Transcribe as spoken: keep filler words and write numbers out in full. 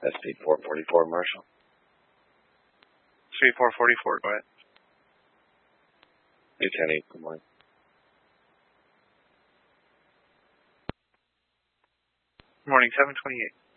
S P four forty-four, Marshall. S P four forty-four, go ahead. two ten eight, good morning. Good morning, seven twenty-eight.